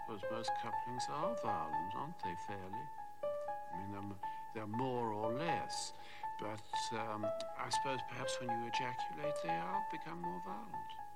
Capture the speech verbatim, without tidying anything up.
suppose most couplings are violent, aren't they, fairly? I mean, they're, they're more or less. But um, I suppose perhaps when you ejaculate, they are become more violent.